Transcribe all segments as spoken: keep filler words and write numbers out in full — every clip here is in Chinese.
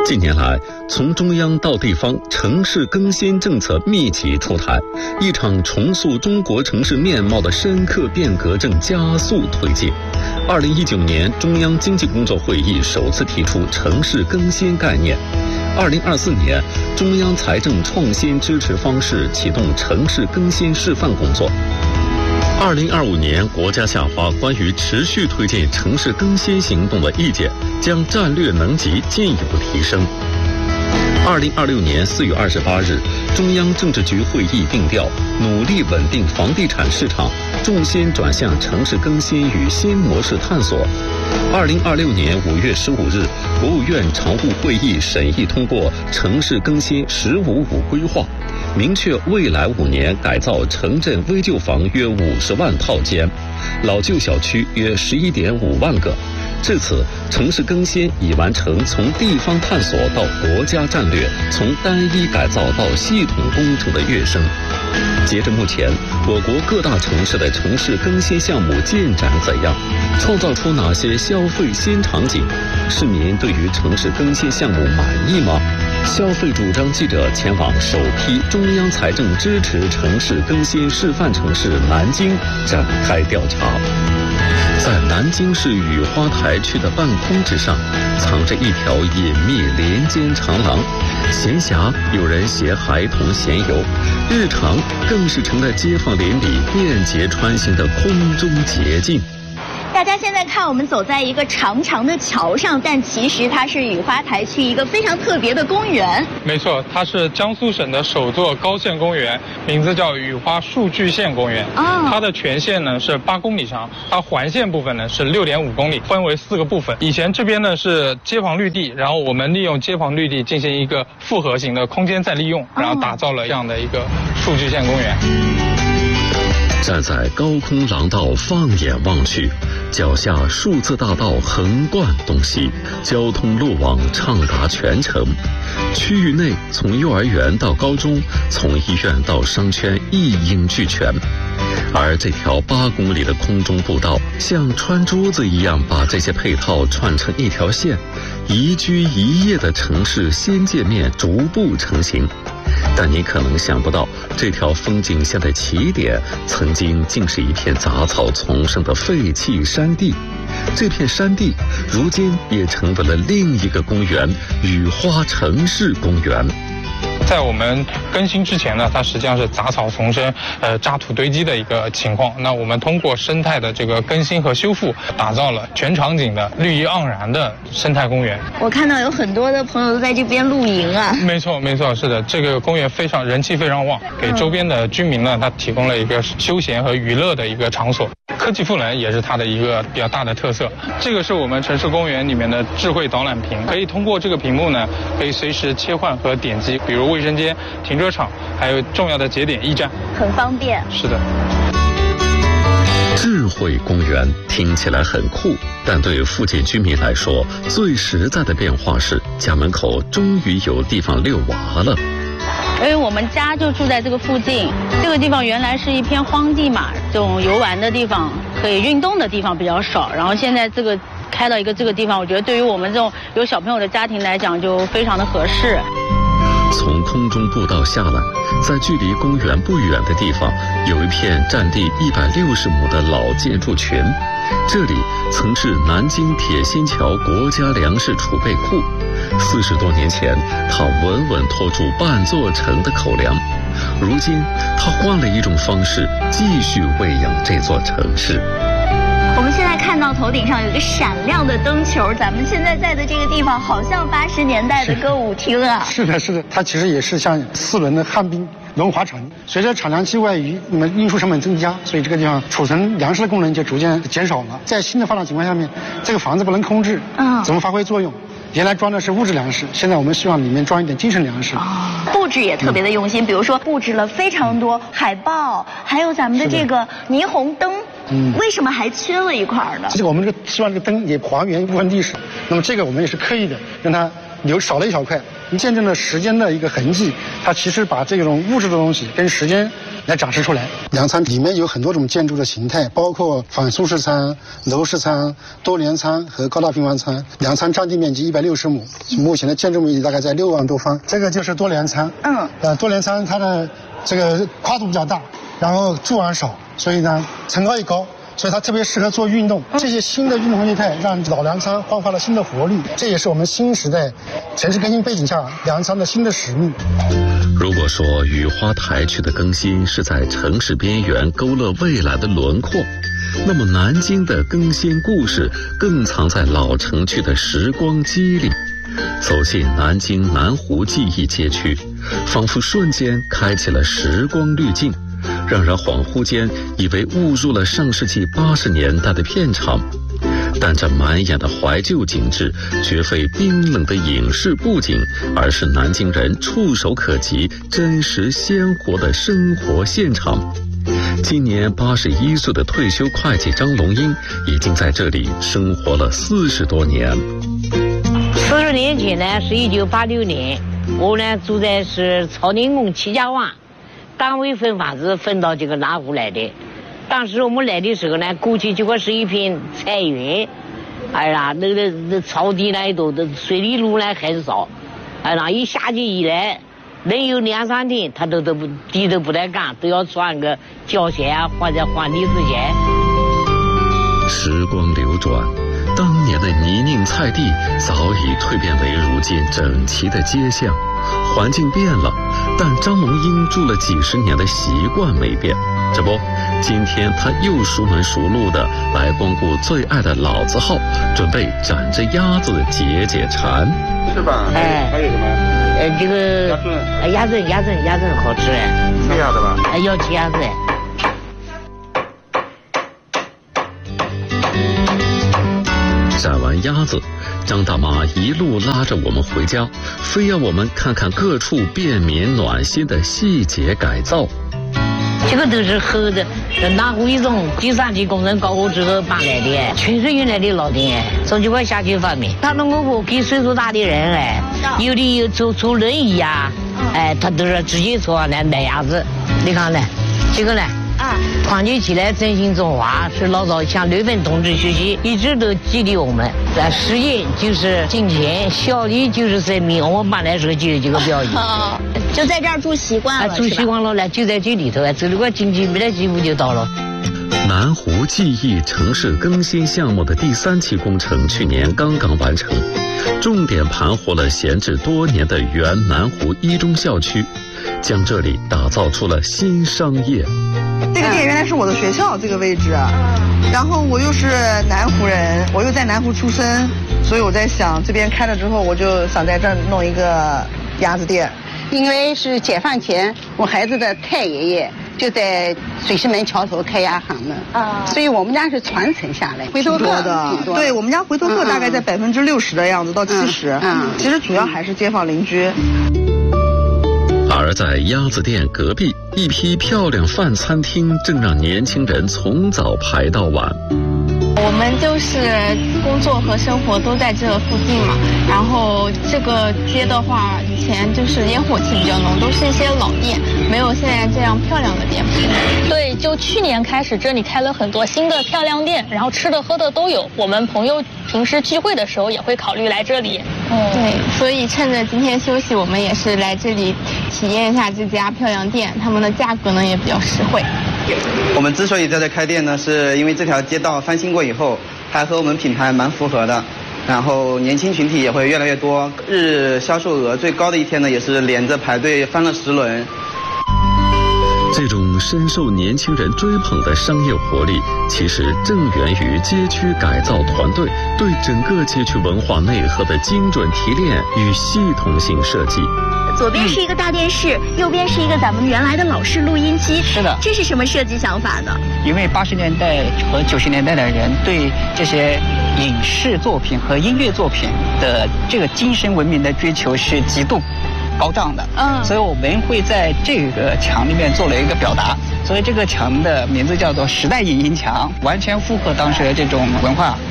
近年来，从中央到地方，城市更新政策密集出台，一场重塑中国城市面貌的深刻变革正加速推进。二零一九年，中央经济工作会议首次提出城市更新概念。二零二四年，中央财政创新支持方式启动城市更新示范工作。二零二五年，国家下发关于持续推进城市更新行动的意见，将战略能级进一步提升。二零二六年四月二十八日，中央政治局会议定调，努力稳定房地产市场，重心转向城市更新与新模式探索。二零二六年五月十五日，国务院常务会议审议通过城市更新“十五五”规划，明确未来五年改造城镇危旧房约五十万套间，老旧小区约十一点五万个。至此，城市更新已完成从地方探索到国家战略，从单一改造到系统工程的跃升。截至目前，我国各大城市的城市更新项目进展怎样？创造出哪些消费新场景？市民对于城市更新项目满意吗？消费主张记者前往首批中央财政支持城市更新示范城市南京展开调查。在南京市雨花台区的半空之上，藏着一条隐秘林间长廊，闲暇有人携孩童闲游，日常更是成了街坊邻里便捷穿行的空中捷径。 大家现在看，我们走在一个长长的桥上，但其实它是雨花台区一个非常特别的公园。 没错，它是江苏省的首座高线公园，名字叫雨花数据线公园。哦，它的全线呢是八公里长，它环线部分呢是六点五公里，分为四个部分。以前这边呢是街坊绿地，然后我们利用街坊绿地进行一个复合型的空间再利用，然后打造了这样的一个数据线公园。 站在高空廊道放眼望去，脚下数字大道横贯东西，交通路网畅达全城。区域内从幼儿园到高中，从医院到商圈一应俱全。而这条八公里的空中步道，像穿珠子一样把这些配套串成一条线，宜居宜业的城市新界面逐步成型。但你可能想不到，这条风景线的起点曾经竟是一片杂草丛生的废弃山地。这片山地如今也成为了另一个公园——雨花城市公园。 在我们更新之前呢，它实际上是杂草丛生、呃渣土堆积的一个情况。那我们通过生态的这个更新和修复，打造了全场景的绿意盎然的生态公园。 我看到有很多的朋友都在这边露营啊。 没错，没错，是的，这个公园非常人气非常旺，给周边的居民呢，它提供了一个休闲和娱乐的一个场所。科技赋能也是它的一个比较大的特色。这个是我们城市公园里面的智慧导览屏，可以通过这个屏幕呢，可以随时切换和点击，比如卫生间、停车场，还有重要的节点驿站， 很方便。 是的。 智慧公园听起来很酷，但对附近居民来说，最实在的变化是家门口终于有地方遛娃了。 因为我们家就住在这个附近，这个地方原来是一片荒地嘛，这种游玩的地方、可以运动的地方比较少，然后现在这个开到一个这个地方，我觉得对于我们这种有小朋友的家庭来讲就非常的合适。 从空中步道下来，在距离公园不远的地方，有一片占地一百六十亩的老建筑群，这里曾是南京铁心桥国家粮食储备库。四十多年前，它稳稳托住半座城的口粮。如今，它换了一种方式，继续喂养这座城市。 我们现在看到头顶上有一个闪亮的灯球，咱们现在在的这个地方好像八十年代的歌舞厅啊。 是的，是的，它其实也是像四轮的旱冰轮滑船。随着产量期外移，那么运输成本增加，所以这个地方储存粮食的功能就逐渐减少了。在新的发展情况下面，这个房子不能空置，嗯，怎么发挥作用？原来装的是物质粮食，现在我们希望里面装一点精神粮食。哦， 布置也特别的用心，嗯、比如说布置了非常多海报，还有咱们的这个霓虹灯。嗯，为什么还缺了一块呢？ 这个我们这个希望这个灯也还原一部分历史。那么这个我们也是刻意的让它留少了一小块， 见证了时间的一个痕迹，它其实把这种物质的东西跟时间来展示出来。粮仓里面有很多种建筑的形态，包括反苏式仓、楼式仓、多连仓和高大平房仓。粮仓占地面积一百六十亩，目前的建筑面积大概在六万多方。这个就是多连仓，嗯，呃，多连仓它的这个跨度比较大，然后柱儿少，所以呢层高也高。所以它特别适合做运动，这些新的运动形态让老粮仓焕发了新的活力，这也是我们新时代城市更新背景下粮仓的新的使命。 如果说雨花台区的更新是在城市边缘勾勒未来的轮廓，那么南京的更新故事更藏在老城区的时光机里。走进南京南湖记忆街区，仿佛瞬间开启了时光滤镜，让人恍惚间以为误入了上世纪八十年代的片场，但这满眼的怀旧景致绝非冰冷的影视布景，而是南京人触手可及、真实鲜活的生活现场。今年八十一岁的退休会计张龙英已经在这里生活了四十多年。 四十年前呢，是一九八六年，我呢住在是曹宁宫戚家洼。单位分房子分到这个南湖来的，当时我们来的时候呢，过去这个是一片菜园，哎呀，那个那草地呢都的水泥路呢很少，哎呀，一夏季以来，能有两三天，他都都不地都不带干，都要穿个胶鞋啊，或者换地之鞋。 时光流转，当年的泥泞菜地早已蜕变为如今整齐的街巷。环境变了，但张龙英住了几十年的习惯没变。这不，今天他又熟门熟路的来光顾最爱的老字号，准备斩只鸭子解解馋， 是吧？ 哎， 还有什么？ 呃，这个鸭胗，鸭胗，鸭胗好吃哎。 吃鸭子吧？ 哎，要吃鸭子哎。 斩完鸭子，张大妈一路拉着我们回家，非要我们看看各处便民暖心的细节改造。 这个都是后的南湖一中第三期工程搞过之后搬来的，全是原来的老店，从这块下去发明。他们我不给岁数大的人哎，有的有坐坐轮椅啊，哎，他都是直接坐上来买鸭子。你看呢，这个呢。啊，团结起来，振兴中华，是老早向刘芬同志学习，一直都激励我们。呃，实验就是金钱，效率就是生命。我们搬来时候就有这个标语。 哦，就在这儿住习惯了， 啊，住习惯了了，就在这里头，走了个进去，没得几步就到了。 南湖记忆城市更新项目的第三期工程去年刚刚完成，重点盘活了闲置多年的原南湖一中校区，将这里打造出了新商业。 这个店原来是我的学校这个位置，然后我又是南湖人，我又在南湖出生，所以我在想这边开了之后，我就想在这儿弄一个鸭子店。 因为是解放前，我孩子的太爷爷就在水师门桥头开鸭行的啊，所以我们家是传承下来，回头客的，对我们家回头客大概在百分之六十的样子到七十，嗯，其实主要还是街坊邻居。 而在鸭子店隔壁，一批漂亮饭餐厅正让年轻人从早排到晚。 我们就是工作和生活都在这附近嘛，然后这个街的话，以前就是烟火气比较浓，都是一些老店，没有现在这样漂亮的店铺。 对，就去年开始，这里开了很多新的漂亮店，然后吃的喝的都有。我们朋友平时聚会的时候也会考虑来这里。 嗯，对，所以趁着今天休息，我们也是来这里体验一下这家漂亮店，他们的价格呢也比较实惠。 我们之所以在这开店呢，是因为这条街道翻新过以后，还和我们品牌蛮符合的，然后年轻群体也会越来越多，日销售额最高的一天呢，也是连着排队翻了十轮。 这种深受年轻人追捧的商业活力，其实正源于街区改造团队对整个街区文化内核的精准提炼与系统性设计。 左边是一个大电视，嗯、右边是一个咱们原来的老式录音机。 是的， 这是什么设计想法呢？ 因为八十年代和九十年代的人对这些影视作品和音乐作品的这个精神文明的追求是极度高涨的，嗯，所以我们会在这个墙里面做了一个表达，所以这个墙的名字叫做时代影音墙，完全符合当时的这种文化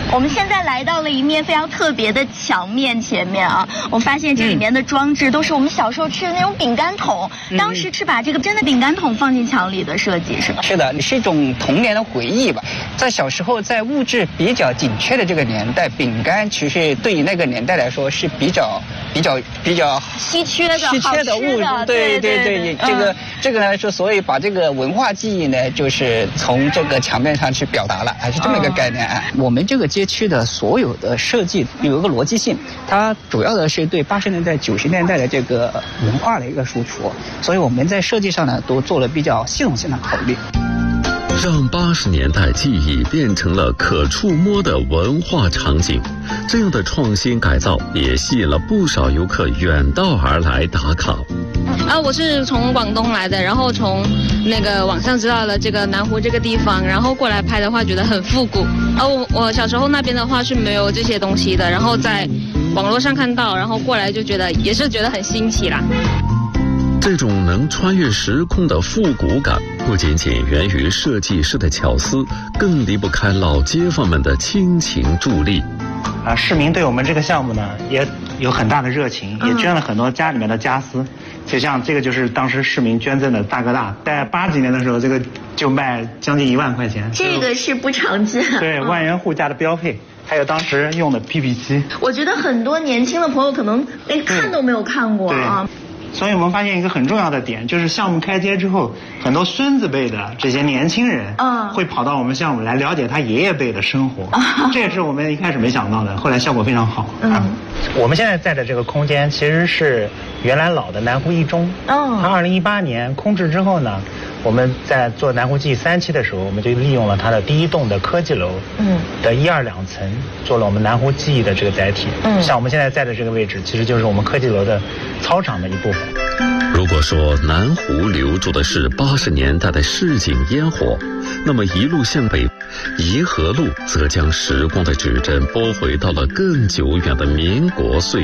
我们现在来到了一面非常特别的墙面前面啊，我发现这里面的装置都是我们小时候吃的那种饼干桶，嗯、当时是把这个真的饼干桶放进墙里的设计是吧？ 是的，是一种童年的回忆吧。在小时候，在物质比较紧缺的这个年代，饼干其实对于那个年代来说是比较、比较、比较稀缺的、 稀缺的物质。对对 对, 对, 对, 对，这个、嗯、这个呢，是所以把这个文化记忆呢，就是从这个墙面上去表达了，还是这么一个概念啊。嗯、我们这个街区的所有的设计有一个逻辑性，它主要的是对八十年代、九十年代的这个文化的一个输出，所以我们在设计上呢，都做了比较系统性的考虑。 让八十年代记忆变成了可触摸的文化场景，这样的创新改造也吸引了不少游客远道而来打卡。 啊，我是从广东来的，然后从那个网上知道了这个南湖这个地方，然后过来拍的话觉得很复古。啊，我我小时候那边的话是没有这些东西的，然后在网络上看到，然后过来就觉得也是觉得很新奇啦。 这种能穿越时空的复古感，不仅仅源于设计师的巧思，更离不开老街坊们的亲情助力。 啊，市民对我们这个项目呢也有很大的热情，也捐了很多家里面的家私。就像这个就是当时市民捐赠的大哥大，在八几年的时候，这个就卖将近一万块钱。 这个是不常见。 对，万元户家的标配。还有当时用的 P P 七。 我觉得很多年轻的朋友可能连看都没有看过啊。 所以我们发现一个很重要的点，就是项目开街之后，很多孙子辈的这些年轻人，嗯，会跑到我们项目来了解他爷爷辈的生活，啊、这也是我们一开始没想到的，后来效果非常好。嗯，啊、我们现在在的这个空间其实是原来老的南湖一中，嗯，它二零一八年空置之后呢，我们在做南湖记忆三期的时候，我们就利用了它的第一栋的科技楼，嗯，的一二两层，做了我们南湖记忆的这个载体。嗯，像我们现在在的这个位置，其实就是我们科技楼的操场的一部分。 如果说南湖留住的是八十年代的市井烟火，那么一路向北，颐和路则将时光的指针拨回到了更久远的民国岁月。